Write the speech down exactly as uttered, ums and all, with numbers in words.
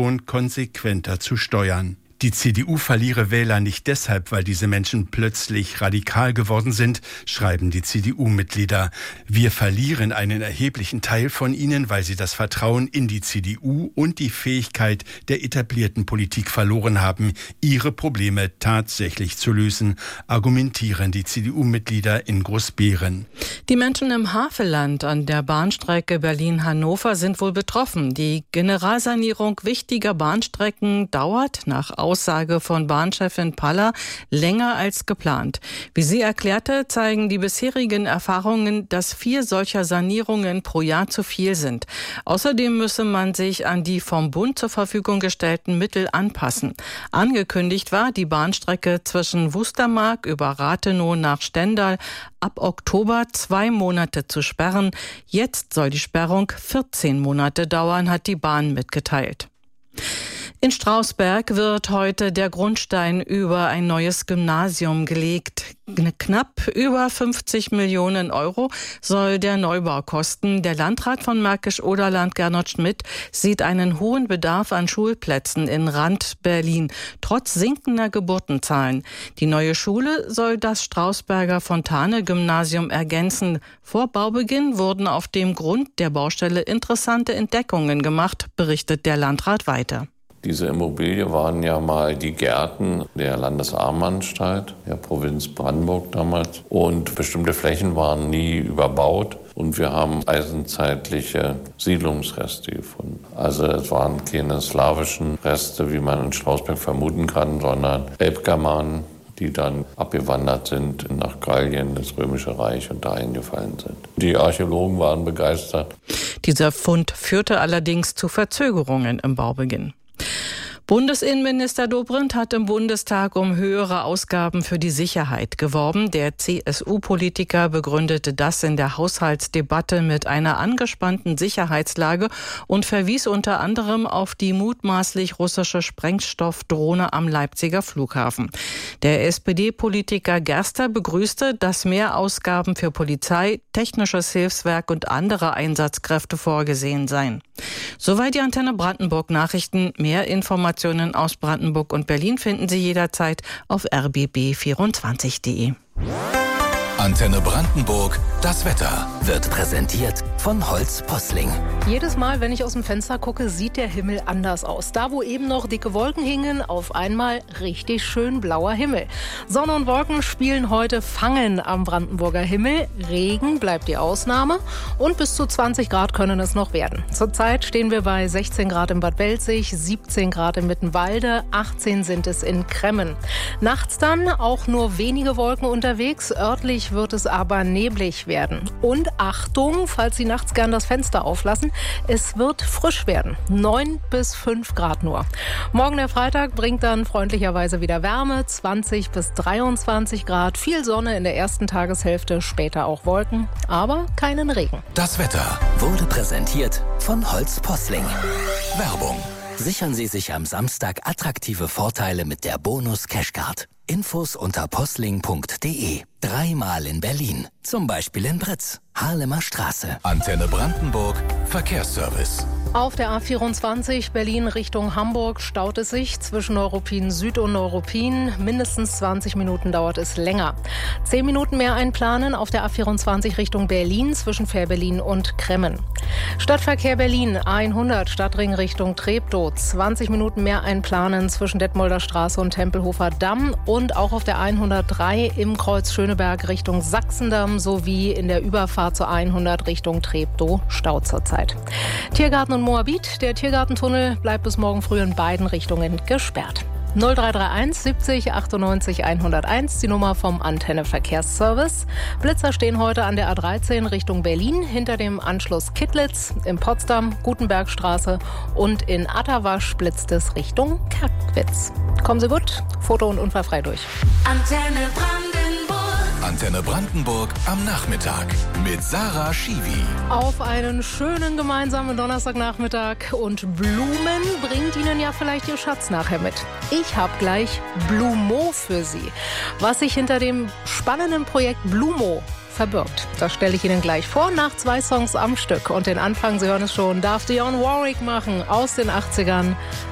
betont, konsequenter zu steuern. Die C D U verliere Wähler nicht deshalb, weil diese Menschen plötzlich radikal geworden sind, schreiben die C D U-Mitglieder. Wir verlieren einen erheblichen Teil von ihnen, weil sie das Vertrauen in die C D U und die Fähigkeit der etablierten Politik verloren haben, ihre Probleme tatsächlich zu lösen, argumentieren die C D U-Mitglieder in Großbeeren. Die Menschen im Havelland an der Bahnstrecke Berlin-Hannover sind wohl betroffen. Die Generalsanierung wichtiger Bahnstrecken dauert nach Aussage von Bahnchefin Paller länger als geplant. Wie sie erklärte, zeigen die bisherigen Erfahrungen, dass vier solcher Sanierungen pro Jahr zu viel sind. Außerdem müsse man sich an die vom Bund zur Verfügung gestellten Mittel anpassen. Angekündigt war, die Bahnstrecke zwischen Wustermark über Rathenow nach Stendal ab Oktober zwei Monate zu sperren. Jetzt soll die Sperrung vierzehn Monate dauern, hat die Bahn mitgeteilt. In Strausberg wird heute der Grundstein über ein neues Gymnasium gelegt. Knapp über fünfzig Millionen Euro soll der Neubau kosten. Der Landrat von Märkisch-Oderland, Gernot Schmidt, sieht einen hohen Bedarf an Schulplätzen in Rand Berlin, trotz sinkender Geburtenzahlen. Die neue Schule soll das Strausberger Fontane-Gymnasium ergänzen. Vor Baubeginn wurden auf dem Grund der Baustelle interessante Entdeckungen gemacht, berichtet der Landrat weiter. Diese Immobilie waren ja mal die Gärten der Landesarmenanstalt, der Provinz Brandenburg damals. Und bestimmte Flächen waren nie überbaut. Und wir haben eisenzeitliche Siedlungsreste gefunden. Also es waren keine slawischen Reste, wie man in Strausberg vermuten kann, sondern Elbgermanen, die dann abgewandert sind nach Gallien, das Römische Reich und da eingefallen sind. Die Archäologen waren begeistert. Dieser Fund führte allerdings zu Verzögerungen im Baubeginn. Bundesinnenminister Dobrindt hat im Bundestag um höhere Ausgaben für die Sicherheit geworben. Der C S U-Politiker begründete das in der Haushaltsdebatte mit einer angespannten Sicherheitslage und verwies unter anderem auf die mutmaßlich russische Sprengstoffdrohne am Leipziger Flughafen. Der S P D-Politiker Gerster begrüßte, dass mehr Ausgaben für Polizei, technisches Hilfswerk und andere Einsatzkräfte vorgesehen seien. Soweit die Antenne Brandenburg Nachrichten. Mehr Informationen aus Brandenburg und Berlin finden Sie jederzeit auf r b b vierundzwanzig punkt d e. Antenne Brandenburg, das Wetter wird präsentiert von Holz Posling. Jedes Mal, wenn ich aus dem Fenster gucke, sieht der Himmel anders aus. Da, wo eben noch dicke Wolken hingen, auf einmal richtig schön blauer Himmel. Sonne und Wolken spielen heute Fangen am Brandenburger Himmel. Regen bleibt die Ausnahme und bis zu zwanzig Grad können es noch werden. Zurzeit stehen wir bei sechzehn Grad in Bad Belzig, siebzehn Grad in Mittenwalde, achtzehn sind es in Kremmen. Nachts dann auch nur wenige Wolken unterwegs, örtlich wird es aber neblig werden. Und Achtung, falls Sie nachts gern das Fenster auflassen, es wird frisch werden. neun bis fünf Grad nur. Morgen der Freitag bringt dann freundlicherweise wieder Wärme, zwanzig bis dreiundzwanzig Grad, viel Sonne in der ersten Tageshälfte, später auch Wolken, aber keinen Regen. Das Wetter wurde präsentiert von Holz Posling. Werbung. Sichern Sie sich am Samstag attraktive Vorteile mit der Bonus Cashcard. Infos unter posling punkt d e. Dreimal in Berlin. Zum Beispiel in Britz, Harlemer Straße. Antenne Brandenburg, Verkehrsservice. Auf der A vierundzwanzig Berlin Richtung Hamburg staut es sich zwischen Neuruppin Süd und Neuruppin. Mindestens zwanzig Minuten dauert es länger. Zehn Minuten mehr einplanen auf der A vierundzwanzig Richtung Berlin zwischen Fährberlin und Kremmen. Stadtverkehr Berlin A hundert Stadtring Richtung Treptow. zwanzig Minuten mehr einplanen zwischen Detmolder Straße und Tempelhofer Damm. Und auch auf der hundertdrei im Kreuz Schöneberg Richtung Sachsendamm sowie in der Überfahrt zur hundert Richtung Treptow Stau zurzeit. Tiergarten und Moabit. Der Tiergartentunnel bleibt bis morgen früh in beiden Richtungen gesperrt. null drei drei eins siebzig achtundneunzig hunderteins, die Nummer vom Antenne Verkehrsservice. Blitzer stehen heute an der A dreizehn Richtung Berlin, hinter dem Anschluss Kittlitz, in Potsdam, Gutenbergstraße und in Atterwasch blitzt es Richtung Kerkwitz. Kommen Sie gut, foto- und unfallfrei durch. Antenne Brandenburg. Antenne Brandenburg am Nachmittag mit Sarah Schiwi. Auf einen schönen gemeinsamen Donnerstagnachmittag und Blumen bringt Ihnen ja vielleicht Ihr Schatz nachher mit. Ich habe gleich Blumo für Sie. Was sich hinter dem spannenden Projekt Blumo verbirgt, das stelle ich Ihnen gleich vor, nach zwei Songs am Stück. Und den Anfang, Sie hören es schon, darf Dionne Warwick machen aus den achtzigern.